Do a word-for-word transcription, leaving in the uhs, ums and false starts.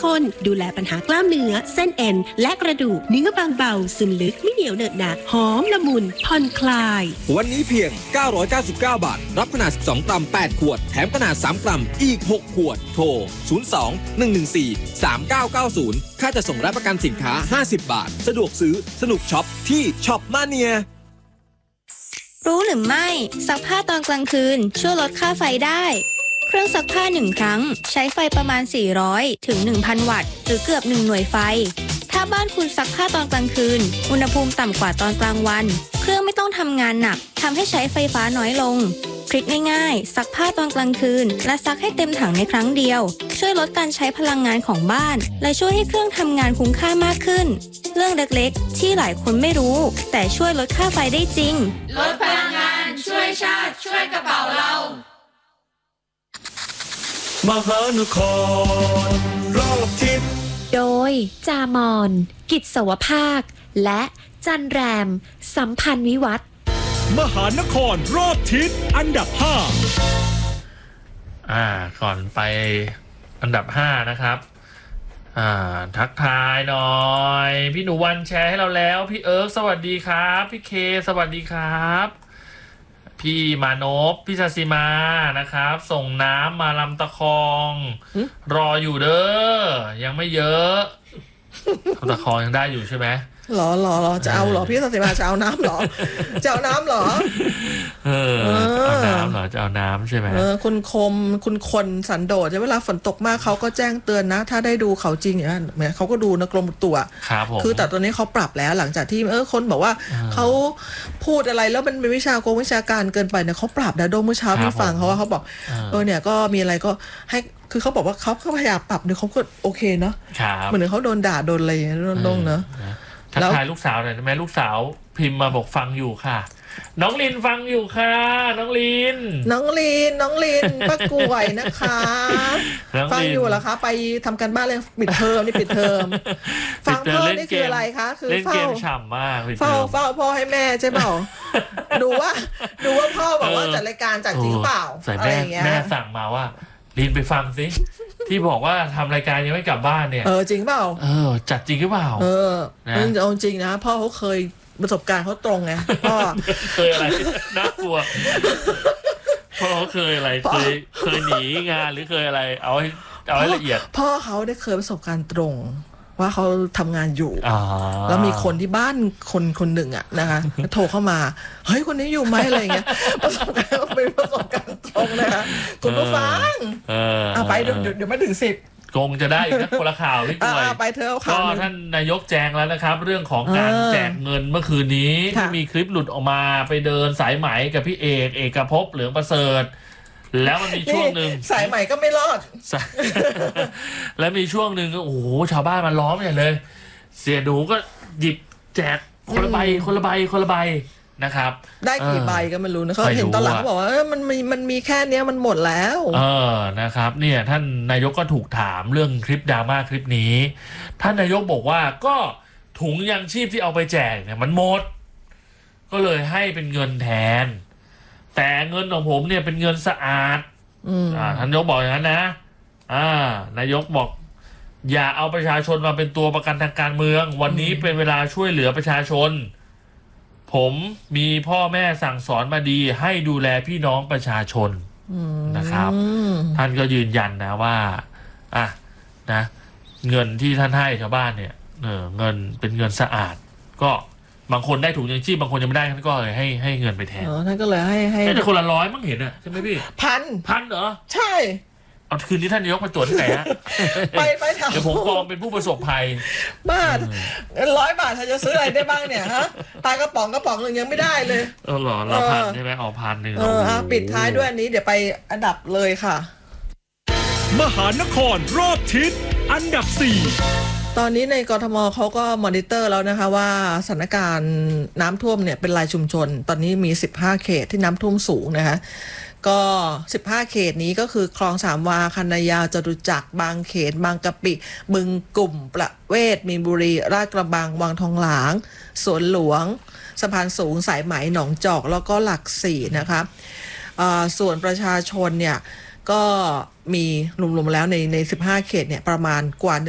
ข้นดูแลปัญหากล้ามเนื้อเส้นเอ็นและกระดูกเนื้อบางเบาซึมลึกไม่เหนียวเหนอะหนะหอมละมุนผ่อนคลายวันนี้เพียงเก้าร้อยเก้าสิบเก้าบาทรับขนาดสิบสองกรัมแปดขวดแถมขนาดสามกรัมอีกหกขวดโทรศูนย์ สอง หนึ่ง หนึ่ง สี่ สาม เก้า เก้า ศูนย์ค่าจะส่งและประกันสินค้าห้าสิบบาทสะดวกซื้อสนุกช็อปที่ช็อปมาเนียรู้หรือไม่ซักผ้าตอนกลางคืนช่วยลดค่าไฟได้เครื่องซักผ้าหนึ่งครั้งใช้ไฟประมาณสี่ร้อยถึง หนึ่งพัน วัตต์หรือเกือบหนึ่งหน่วยไฟถ้าบ้านคุณซักผ้าตอนกลางคืนอุณหภูมิต่ำกว่าตอนกลางวันเครื่องไม่ต้องทำงานหนักทำให้ใช้ไฟฟ้าน้อยลงทริคง่ายๆซักผ้าตอนกลางคืนและซักให้เต็มถังในครั้งเดียวช่วยลดการใช้พลังงานของบ้านและช่วยให้เครื่องทำงานคุ้มค่ามากขึ้นเรื่องเล็กๆที่หลายคนไม่รู้แต่ช่วยลดค่าไฟได้จริงลดพลังงานช่วยชาติช่วยกระเป๋าเรามหานครรอบทิศโดยจามอนกิจสวภาคและจันแรมสัมพันธ์วิวัฒน์มหานครรอบทิศอันดับห้าอ่าก่อนไปอันดับห้านะครับอ่าทักทายหน่อยพี่หนูวันแชร์ให้เราแล้วพี่เอิร์กสวัสดีครับพี่เคสวัสดีครับพี่มานพพี่ชาซิมานะครับส่งน้ำมาลำตะคองรออยู่เด้อยังไม่เยอะลำตะคองยังได้อยู่ใช่ไหมหรอหรอหรอจะเอาหรอพี่ชาซิมาจะเอาน้ำหรอจะเอาน้ำหรอเออเอาน้ำเหรอจะเอาน้ำใช่ไหมเออคุณคมคุณคนสันโดษเวลาฝนตกมากเขาก็แจ้งเตือนนะถ้าได้ดูเขาจริงอย่างนั้นเหมือนเขาก็ดูนะกรมอุตุครับผมคือแต่ตอนนี้เขาปรับแล้วหลังจากที่เออคนบอกว่าเขาพูดอะไรแล้วมันเป็นวิชาโกงวิชาการเกินไปเนี่ยเขาปรับแล้วโดยเมื่อเช้าพี่ฟังเขาว่าเขาบอกเออเนี่ยก็มีอะไรก็ให้คือเขาบอกว่าเขาพยายามปรับเนี่ยเขาก็โอเคเนาะเหมือนเขาโดนด่าโดนอะไรอย่างเงี้ยโดนเนาะทักทายลูกสาวหน่อยได้ไหมลูกสาวพิมพ์มาบอกฟังอยู่ค่ะน้องลินฟังอยู่ค่ะน้องลินน้องลินน้องลินป้ากล้วยนะคะฟังอยู่เหรอคะไปทำกันบ้านเลยปิดเทอมนี่ปิดเทอมฟังพ่อนี่คืออะไรคะคือเล่นเกมฉ่ำมากเฝ้าเฝ้าพ่อให้แม่ใช่เปล่าดูว่าดูว่าพ่อบอกว่าจัดรายการจัดจริงเปล่าอะไรอย่างเงี้ยแม่สั่งมาว่าลินไปฟังสิที่บอกว่าทำรายการยังไม่กลับบ้านเนี่ยเออจริงเปล่าเออจัดจริงหรือเปล่าเออเอาจริงนะพ่อเขาเคยประสบการณ์เขาตรงไงพ่อเคยอะไรน่ากลัวพ่อเขาเคยอะไรเคยเคยหนีงานหรือเคยอะไรเอาให้เอาให้ละเอียดพ่อเขาได้เคยประสบการณ์ตรงว่าเขาทำงานอยู่แล้วมีคนที่บ้านคนคนหนึ่งอ่ะนะคะโทรเข้ามาเฮ้ยคนนี้อยู่ไหมอะไรเงี้ยประสบการณ์เป็นประสบการณ์ตรงนะคะคุณผู้ฟังเอาไปเดี๋ยวเดี๋ยวไม่ถึงสิบคงจะได้อีกนะคนละข่าวพี่กล้วยไปเถอะก็ท่านนายกแจงแล้วนะครับเรื่องของการแจกเงินเมื่อคืนนี้ที่มีคลิปหลุดออกมาไปเดินสายไหมกับพี่เอกเอกภพเหลืองประเสริฐแล้วมันมีช่วงหนึ่งสายใหม่ก็ไม่รอดแล้วมีช่วงหนึ่งก็โอ้โหชาวบ้านมาล้อมใหญ่เลยเสียดูก็หยิบแจกคนละใบคนละใบคนละใบนะครับได้กี่ใบก็ไม่รู้นะเขาเห็นตอนหลังเขาบอกว่าเออมันมีมันมีแค่เนี้ยมันหมดแล้วเออนะครับเนี่ยท่านนายกก็ถูกถามเรื่องคลิปดราม่าคลิปนี้ท่านนายกบอกว่าก็ถุงยังชีพที่เอาไปแจกเนี่ยมันหมดก็เลยให้เป็นเงินแทนแต่เงินของผมเนี่ยเป็นเงินสะอาดอ่าท่านนายกบอกอย่างนั้นนะอ่านายกบอกอย่าเอาประชาชนมาเป็นตัวประกันทางการเมืองวันนี้เป็นเวลาช่วยเหลือประชาชนผมมีพ่อแม่สั่งสอนมาดีให้ดูแลพี่น้องประชาชนนะครับท่านก็ยืนยันนะว่าอ่ะนะเงินที่ท่านให้ชาวบ้านเนี่ยเออเงินเป็นเงินสะอาดก็บางคนได้ถุงยังชีพบางคนยังไม่ได้ท่านก็เลยให้ให้เงินไปแทนท่านก็เลยให้ให้แต่คนละร้อยมั้งเห็นอ่ะใช่ไหมพี่พันพันเหรอใช่เอาคืนนี้ท่านนายกมาตรวจที่ไหนฮะไปไปถามเดี๋ยวผมปลอมเป็นผู้ประสบภัยบาทร้อยบาทท่านจะซื้ออะไรได้บ้างเนี่ยฮะปลากระป๋องกระป๋องหนึ่งยังไม่ได้เลยเออหรอเราพันใช่ไหมเอาพันหนึ่งเออปิดท้ายด้วยอันนี้เดี๋ยวไปอันดับเลยค่ะมหานครรอบทิศอันดับสี่ตอนนี้ในกทมเขาก็มอนิเตอร์แล้วนะคะว่าสถานการณ์น้ำท่วมเนี่ยเป็นรายชุมชนตอนนี้มีสิบห้าเขตที่น้ำท่วมสูงนะคะก็สิบห้าเขตนี้ก็คือคลองสามวาคันนายาวจตุจักรบางเขตบางกะปิบึงกลุ่มประเวศมีนบุรีราชกระบังวังทองหลางสวนหลวงสะพานสูงสายไหมหนองจอกแล้วก็หลักสี่นะคะส่วนประชาชนเนี่ยก็มีรวมๆแล้วในในสิบห้าเขตเนี่ยประมาณกว่า